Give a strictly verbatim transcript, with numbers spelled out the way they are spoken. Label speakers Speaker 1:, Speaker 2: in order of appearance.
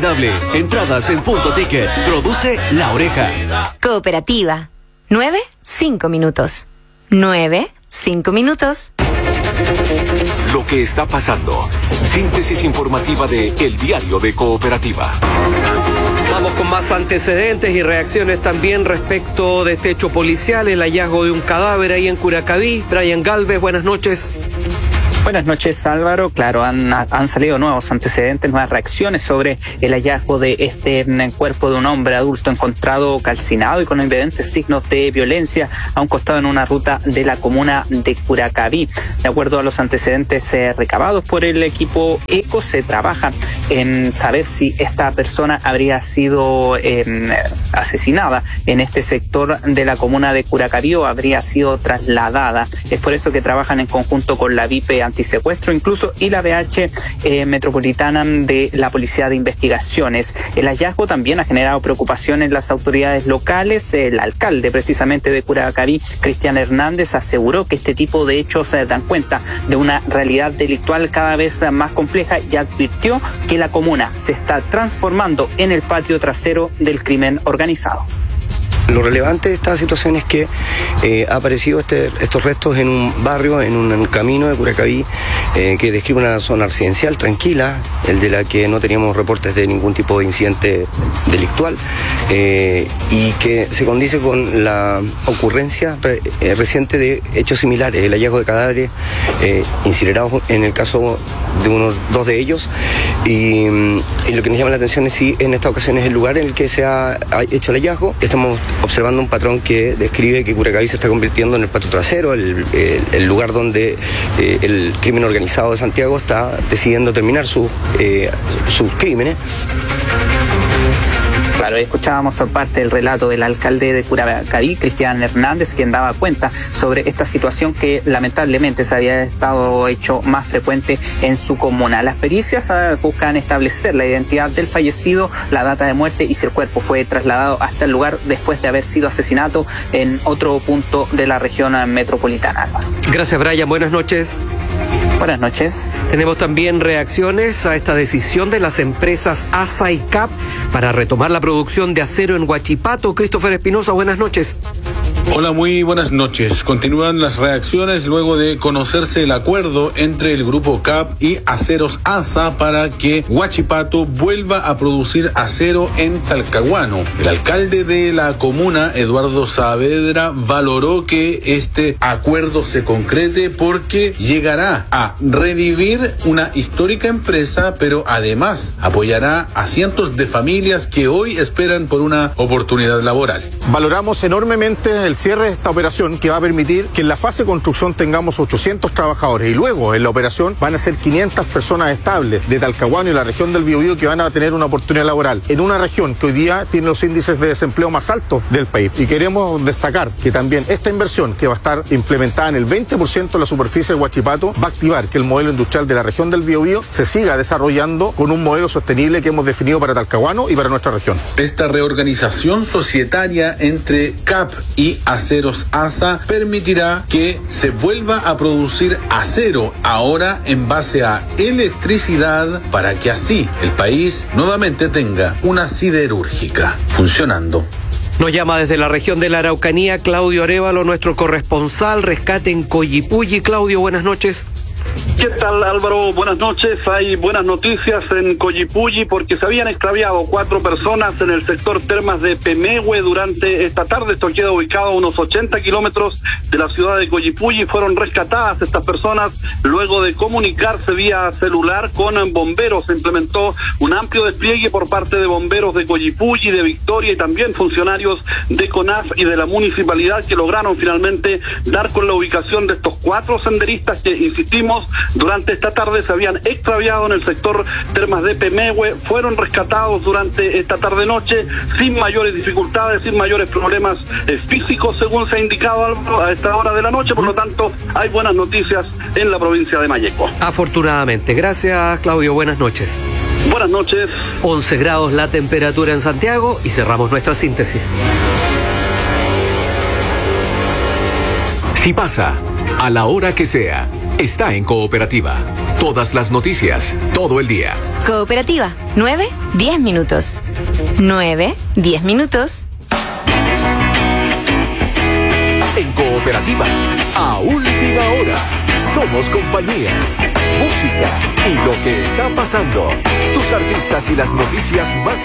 Speaker 1: inolvidable. Entradas en Punto Ticket. Produce La Oreja.
Speaker 2: Cooperativa. Nueve, cinco minutos. Nueve, cinco minutos.
Speaker 1: Lo que está pasando. Síntesis informativa de El Diario de Cooperativa.
Speaker 3: Vamos con más antecedentes y reacciones también respecto de este hecho policial, el hallazgo de un cadáver ahí en Curacaví. Brian Galvez, buenas noches.
Speaker 4: Buenas noches, Álvaro. Claro, han, han salido nuevos antecedentes, nuevas reacciones sobre el hallazgo de este cuerpo de un hombre adulto encontrado calcinado y con evidentes signos de violencia a un costado en una ruta de la comuna de Curacaví. De acuerdo a los antecedentes eh, recabados por el equipo ECO, se trabaja en saber si esta persona habría sido eh, asesinada en este sector de la comuna de Curacaví o habría sido trasladada. Es por eso que trabajan en conjunto con la VIPE Antisecuestro incluso y la B H eh, Metropolitana de la Policía de Investigaciones. El hallazgo también ha generado preocupación en las autoridades locales. El alcalde precisamente de Curacaví, Cristian Hernández, aseguró que este tipo de hechos se dan cuenta de una realidad delictual cada vez más compleja y advirtió que la comuna se está transformando en el patio trasero del crimen organizado.
Speaker 5: Lo relevante de esta situación es que eh, ha aparecido este, estos restos en un barrio, en un, en un camino de Curacaví, eh, que describe una zona residencial tranquila, el de la que no teníamos reportes de ningún tipo de incidente delictual, eh, y que se condice con la ocurrencia re, eh, reciente de hechos similares, el hallazgo de cadáveres eh, incinerados en el caso de unos dos de ellos, y, y lo que nos llama la atención es si en esta ocasión es el lugar en el que se ha, ha hecho el hallazgo. Estamos observando un patrón que describe que Curacaví se está convirtiendo en el patio trasero, el, el, el lugar donde eh, el crimen organizado de Santiago está decidiendo terminar sus, eh, sus crímenes.
Speaker 4: Claro, escuchábamos parte del relato del alcalde de Curacaví, Cristian Hernández, quien daba cuenta sobre esta situación que lamentablemente se había estado hecho más frecuente en su comuna. Las pericias buscan establecer la identidad del fallecido, la data de muerte y si el cuerpo fue trasladado hasta el lugar después de haber sido asesinado en otro punto de la región metropolitana.
Speaker 3: Gracias, Brian. Buenas noches.
Speaker 4: Buenas noches.
Speaker 3: Tenemos también reacciones a esta decisión de las empresas ASA y C A P para retomar la producción de acero en Huachipato. Christopher Espinosa, buenas noches.
Speaker 6: Hola, muy buenas noches. Continúan las reacciones luego de conocerse el acuerdo entre el grupo C A P y Aceros ASA para que Huachipato vuelva a producir acero en Talcahuano. El alcalde de la comuna, Eduardo Saavedra, valoró que este acuerdo se concrete porque llegará a revivir una histórica empresa, pero además apoyará a cientos de familias que hoy esperan por una oportunidad laboral.
Speaker 7: Valoramos enormemente el cierre de esta operación que va a permitir que en la fase de construcción tengamos ochocientos trabajadores y luego en la operación van a ser quinientas personas estables de Talcahuano y la región del Biobío que van a tener una oportunidad laboral en una región que hoy día tiene los índices de desempleo más altos del país. Y queremos destacar que también esta inversión que va a estar implementada en el veinte por ciento de la superficie de Huachipato va a activar que el modelo industrial de la región del Biobío se siga desarrollando con un modelo sostenible que hemos definido para Talcahuano y para nuestra región.
Speaker 6: Esta reorganización societaria entre C A P y Aceros ASA permitirá que se vuelva a producir acero ahora en base a electricidad para que así el país nuevamente tenga una siderúrgica funcionando.
Speaker 3: Nos llama desde la región de la Araucanía Claudio Arévalo, nuestro corresponsal, rescate en Coyipulli. Claudio, buenas noches.
Speaker 8: ¿Qué tal, Álvaro? Buenas noches. Hay buenas noticias en Coyipulli porque se habían extraviado cuatro personas en el sector Termas de Pemehue durante esta tarde. Esto queda ubicado a unos ochenta kilómetros de la ciudad de Coyipulli. Fueron rescatadas estas personas luego de comunicarse vía celular con bomberos. Se implementó un amplio despliegue por parte de bomberos de Coyipulli, de Victoria y también funcionarios de CONAF y de la municipalidad que lograron finalmente dar con la ubicación de estos cuatro senderistas que, insistimos, durante esta tarde se habían extraviado en el sector Termas de Pemehue. Fueron rescatados durante esta tarde-noche sin mayores dificultades, sin mayores problemas eh, físicos, según se ha indicado, Álvaro, a esta hora de la noche. Por lo tanto, hay buenas noticias en la provincia de Malleco.
Speaker 3: Afortunadamente. Gracias, Claudio. Buenas noches.
Speaker 8: Buenas noches.
Speaker 3: once grados la temperatura en Santiago y cerramos nuestra síntesis.
Speaker 1: Si pasa, a la hora que sea, está en Cooperativa. Todas las noticias, todo el día.
Speaker 2: Cooperativa, nueve, diez minutos. nueve, diez minutos.
Speaker 1: En Cooperativa, a última hora, somos compañía, música y lo que está pasando. Tus artistas y las noticias más